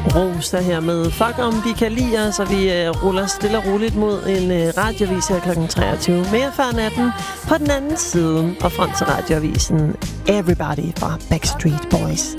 Rosa her med Fuck om de kan lide os, og vi ruller stille og roligt mod en radioavis her kl. 23. Mere før natten på den anden side, og frem til radioavisen Everybody fra Backstreet Boys.